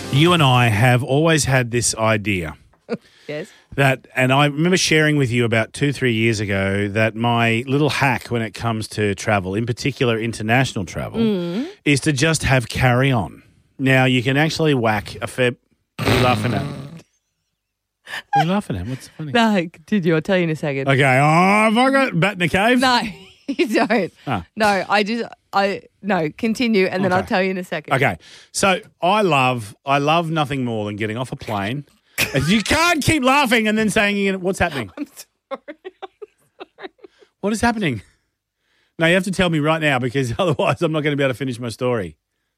You and I have always had this idea. Yes. And I remember sharing with you about 2-3 years ago that my little hack when it comes to travel, in particular international travel, is to just have carry-on. Now, you can actually whack a fair... What are you laughing at? What are you laughing at? What's funny? No, continue. I'll tell you in a second. Okay. Oh, have I got bat in the cave? No, you don't. Ah. No, no, continue, and then I'll tell you in a second. Okay. So I love nothing more than getting off a plane. You can't keep laughing and then saying, what's happening? I'm sorry. What is happening? No, you have to tell me right now because otherwise I'm not going to be able to finish my story.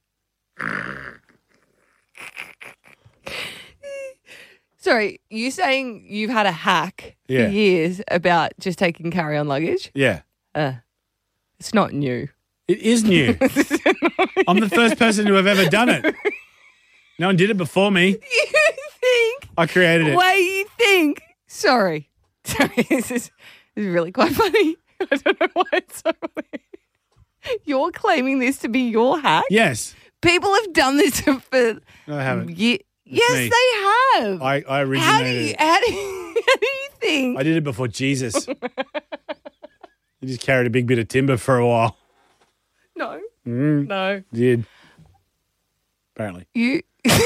Sorry, you saying you've had a hack Yeah. for years about just taking carry-on luggage? Yeah. It's not new. It is new. I'm the first person to have ever done it. No one did it before me. You think? I created it. Wait, you think? Sorry, this is really quite funny. I don't know why it's so funny. You're claiming this to be your hack? Yes. People have done this for No, I haven't. Yes, me. they have. I originated it. How do you think? I did it before Jesus. You just carried a big bit of timber for a while. No. Mm, No. did. Apparently. You.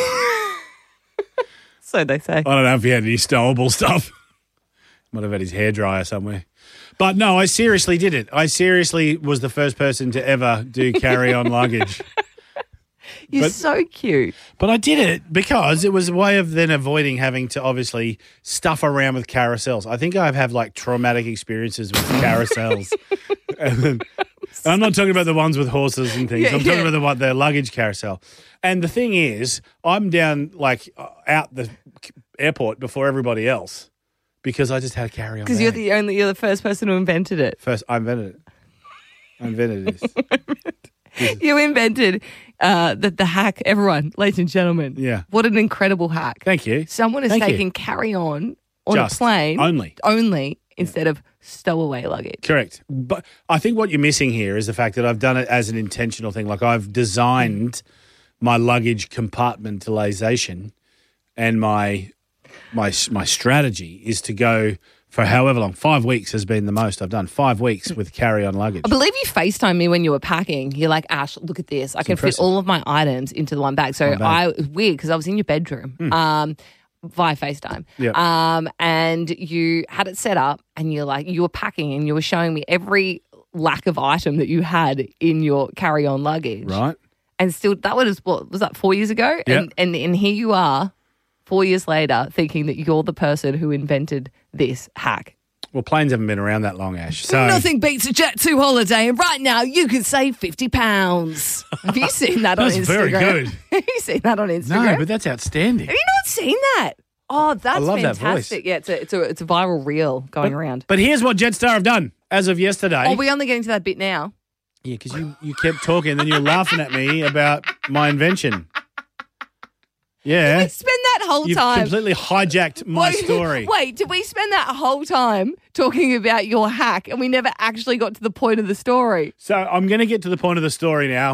So they say. I don't know if he had any stowable stuff. Might have had his hairdryer somewhere. But no, I seriously did it. I seriously was the first person to ever do carry-on luggage. You're so cute. But I did it because it was a way of then avoiding having to obviously stuff around with carousels. I think I have like traumatic experiences with carousels. And I'm not talking about the ones with horses and things. Yeah, I'm talking about the luggage carousel. And the thing is, I'm down out the airport before everybody else because I just had a carry-on Because bag. you're the first person who invented it. I invented it. I invented this. You invented the hack. Everyone, ladies and gentlemen. Yeah. What an incredible hack. Thank you. Someone is Thank you. taking carry-on a Just plane. only. Instead of stowaway luggage. Correct. But I think what you're missing here is the fact that I've done it as an intentional thing. Like I've designed my luggage compartmentalization and my strategy is to go for however long. 5 weeks has been the most I've done. 5 weeks with carry-on luggage. I believe you FaceTimed me when you were packing. You're like, Ash, look at this. I can impressive. fit all of my items into the one bag. So One bag. it was weird because I was in your bedroom via FaceTime. Yeah. And you had it set up and you were packing and you were showing me every lack of item that you had in your carry-on luggage. Right. And still, that was 4 years ago? Yep. And here you are 4 years later thinking that you're the person who invented this hack. Well, planes haven't been around that long, Ash. So Nothing beats a Jet2 holiday, and right now you can save £50. Have you seen that on That's Instagram? very good. Have you seen that on Instagram? No, but that's outstanding. Have you not seen that? Oh, that's I love that fantastic. voice. Yeah, it's a viral reel going around. But here's what Jetstar have done as of yesterday. Oh, we're only getting to that bit now. Yeah, because you kept talking and then you were laughing at me about my invention. Yeah. We spend that whole You've time. completely hijacked my story. Wait, did we spend that whole time talking about your hack and we never actually got to the point of the story? So I'm going to get to the point of the story now.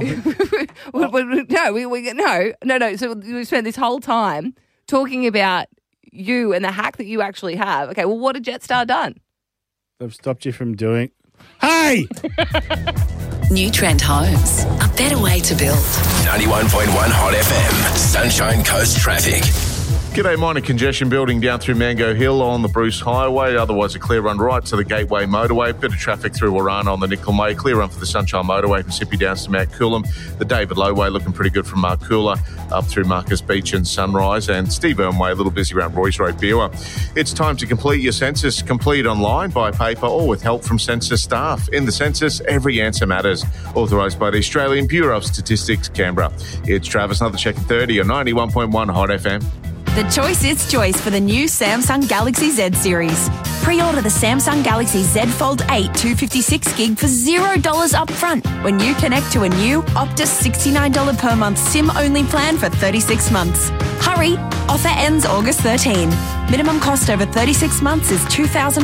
No. So we spent this whole time talking about you and the hack that you actually have. Okay, well, what had Jetstar done? I've stopped you from doing... Hey! New Trend Homes, a better way to build. 91.1 Hot FM, Sunshine Coast Traffic. G'day, minor congestion building down through Mango Hill on the Bruce Highway, otherwise a clear run right to the Gateway Motorway. Bit of traffic through Warrana on the Nickel May, clear run for the Sunshine Motorway from Sippy down to Mount Coolum. The David Low Way looking pretty good from Marcoola up through Marcus Beach and Sunrise, and Steve Irwin Way a little busy around Roy's Road, Beerwah. It's time to complete your census, complete online, by paper or with help from census staff. In the census, every answer matters. Authorised by the Australian Bureau of Statistics, Canberra. It's Travis, another check at 30 on 91.1 Hot FM. The choice is choice for the new Samsung Galaxy Z series. Pre-order the Samsung Galaxy Z Fold 8 256GB for $0 upfront when you connect to a new Optus $69 per month SIM-only plan for 36 months. Hurry! Offer ends August 13. Minimum cost over 36 months is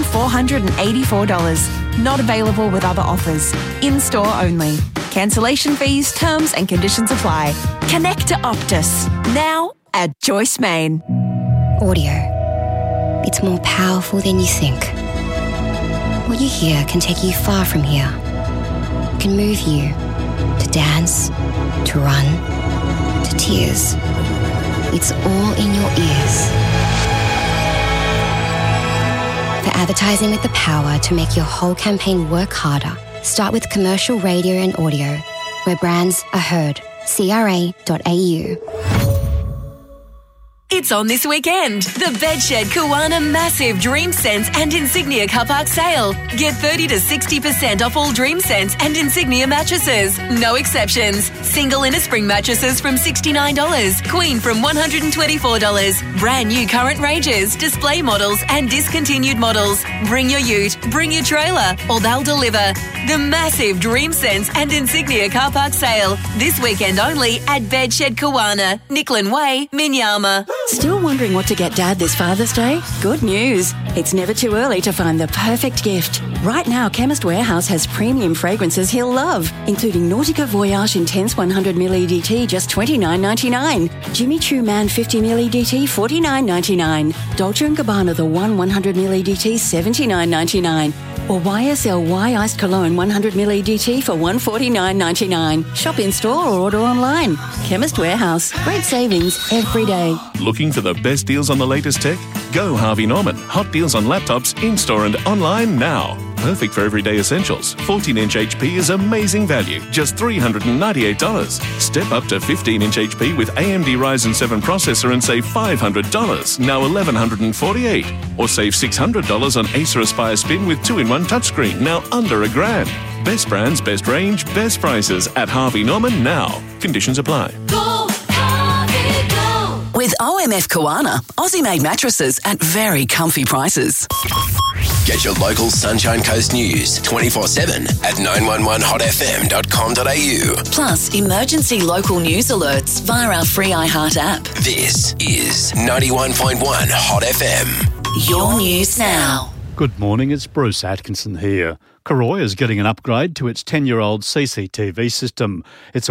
$2,484. Not available with other offers. In-store only. Cancellation fees, terms and conditions apply. Connect to Optus now at Joyce Main. Audio. It's more powerful than you think. What you hear can take you far from here. It can move you to dance, to run, to tears. It's all in your ears. For advertising with the power to make your whole campaign work harder, start with commercial radio and audio, where brands are heard. CRA.au. It's on this weekend. The Bedshed Kiwana Massive Dream Sense and Insignia Car Park Sale. Get 30 to 60% off all Dream Sense and Insignia mattresses. No exceptions. Single inner spring mattresses from $69. Queen from $124. Brand new current ranges, display models and discontinued models. Bring your ute, bring your trailer, or they'll deliver. The massive Dream Sense and Insignia Car Park Sale. This weekend only at Bedshed Kiwana, Nicklin Way, Minyama. Still wondering what to get Dad this Father's Day? Good news. It's never too early to find the perfect gift. Right now, Chemist Warehouse has premium fragrances he'll love, including Nautica Voyage Intense 100ml EDT, just $29.99. Jimmy Choo Man 50ml EDT, $49.99. Dolce & Gabbana The One 100ml EDT, $79.99. Or YSL Iced Cologne 100ml EDT for $149.99. Shop in store or order online. Chemist Warehouse. Great savings every day. Looking for the best deals on the latest tech? Go Harvey Norman. Hot deals on laptops in-store and online now. Perfect for everyday essentials. 14-inch HP is amazing value, just $398. Step up to 15-inch HP with AMD Ryzen 7 processor and save $500, now $1,148. Or save $600 on Acer Aspire Spin with 2-in-1 touchscreen, now under $1,000. Best brands, best range, best prices at Harvey Norman now. Conditions apply. Go, Harvey, go. With OMF Kiwana, Aussie-made mattresses at very comfy prices. Get your local Sunshine Coast news 24/7 at 911hotfm.com.au. Plus, emergency local news alerts via our free iHeart app. This is 91.1 Hot FM. Your news now. Good morning, it's Bruce Atkinson here. Karoi is getting an upgrade to its 10-year-old CCTV system. It's a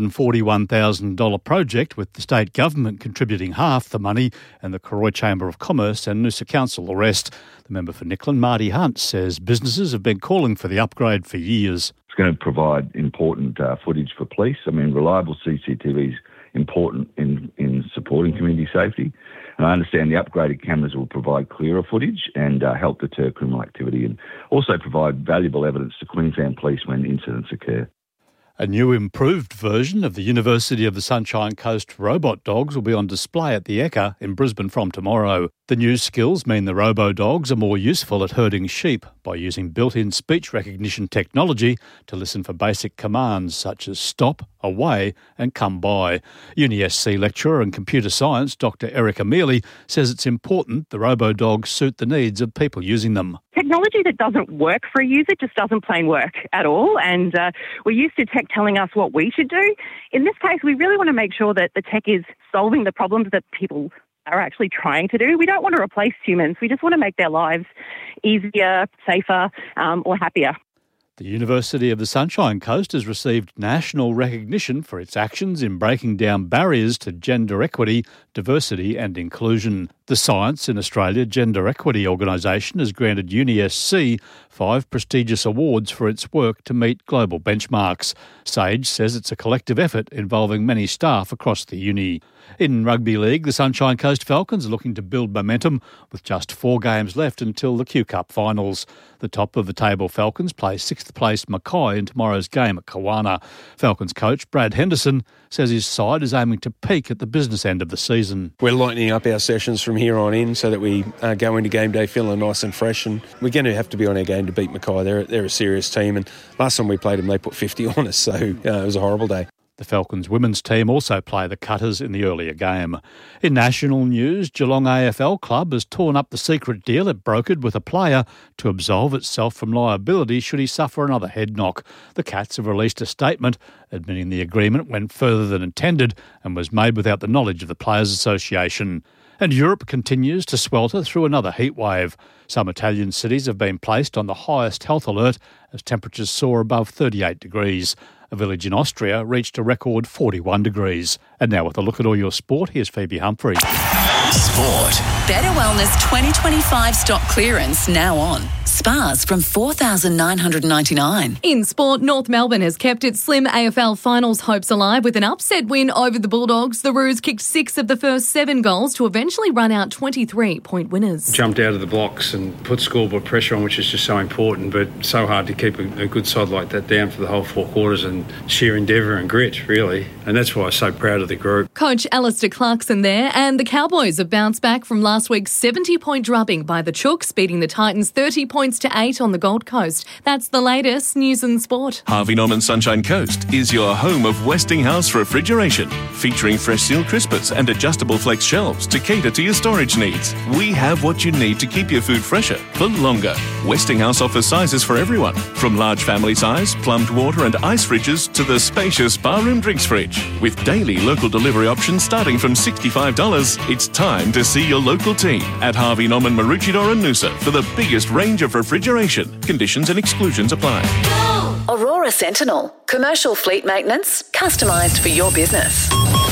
$141,000 project, with the state government contributing half the money and the Karoi Chamber of Commerce and Noosa Council the rest. The member for Nicklin, Marty Hunt, says businesses have been calling for the upgrade for years. It's going to provide important footage for police. I mean, reliable CCTV is important in supporting community safety. And I understand the upgraded cameras will provide clearer footage and help deter criminal activity, and also provide valuable evidence to Queensland Police when incidents occur. A new improved version of the University of the Sunshine Coast robot dogs will be on display at the Ekka in Brisbane from tomorrow. The new skills mean the robo-dogs are more useful at herding sheep by using built-in speech recognition technology to listen for basic commands such as stop, away and come by. UniSC lecturer in computer science Dr Erica Mealy says it's important the robo-dogs suit the needs of people using them. Technology that doesn't work for a user just doesn't plain work at all, and we're used to tech telling us what we should do. In this case, we really want to make sure that the tech is solving the problems that people are actually trying to do. We don't want to replace humans. We just want to make their lives easier, safer, or happier. The University of the Sunshine Coast has received national recognition for its actions in breaking down barriers to gender equity, diversity and inclusion. The Science in Australia Gender Equity Organisation has granted UniSC 5 prestigious awards for its work to meet global benchmarks. SAGE says it's a collective effort involving many staff across the uni. In Rugby League, the Sunshine Coast Falcons are looking to build momentum with just 4 games left until the Q Cup finals. The top of the table Falcons play 6th place Mackay in tomorrow's game at Kiwana. Falcons coach Brad Henderson says his side is aiming to peak at the business end of the season. We're lightening up our sessions from here on in so that we go into game day feeling nice and fresh, and we're going to have to be on our game to beat Mackay. They're a serious team, and last time we played them they put 50 on us, so it was a horrible day. The Falcons women's team also play the Cutters in the earlier game. In national news, Geelong AFL Club has torn up the secret deal it brokered with a player to absolve itself from liability should he suffer another head knock. The Cats have released a statement admitting the agreement went further than intended and was made without the knowledge of the Players Association. And Europe continues to swelter through another heatwave. Some Italian cities have been placed on the highest health alert as temperatures soar above 38 degrees. A village in Austria reached a record 41 degrees. And now with a look at all your sport, here's Phoebe Humphrey. Sport. Better Wellness 2025 stock clearance now on. Spas from $4,999. In sport, North Melbourne has kept its slim AFL finals hopes alive with an upset win over the Bulldogs. The Roos kicked 6 of the first 7 goals to eventually run out 23-point winners. Jumped out of the blocks and put scoreboard pressure on, which is just so important, but so hard to keep a good side like that down for the whole 4 quarters, and sheer endeavour and grit, really. And that's why I'm so proud of the group. Coach Alistair Clarkson there, and the Cowboys have bounced back from last week's 70-point drubbing by the Chooks, beating the Titans 30 points to 8 on the Gold Coast. That's the latest news and sport. Harvey Norman Sunshine Coast is your home of Westinghouse refrigeration, featuring fresh seal crispers and adjustable flex shelves to cater to your storage needs. We have what you need to keep your food fresher for longer. Westinghouse offers sizes for everyone, from large family size, plumbed water and ice fridges to the spacious barroom drinks fridge. With daily local delivery options starting from $65, it's time to see your local team at Harvey Norman Maroochydore and Noosa for the biggest range of refrigeration. Conditions and exclusions apply. Aurora Sentinel. Commercial fleet maintenance, customised for your business.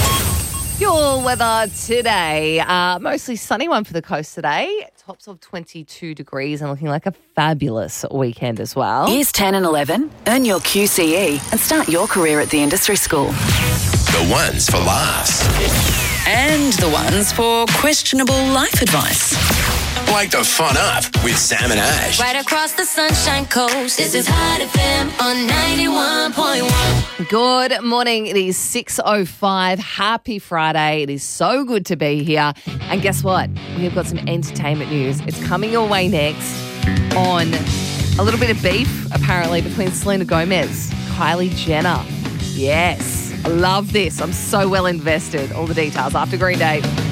Your weather today, mostly sunny one for the coast today. Tops of 22 degrees and looking like a fabulous weekend as well. Years 10 and 11, earn your QCE and start your career at the industry school. The ones for laughs. And the ones for questionable life advice. Wake the fun up with Sam and Ash. Right across the Sunshine Coast, this is Hot FM on 91.1. Good morning. It is 6:05. Happy Friday. It is so good to be here. And guess what? We have got some entertainment news. It's coming your way next on a little bit of beef, apparently, between Selena Gomez, Kylie Jenner. Yes, I love this. I'm so well invested. All the details after Green Day.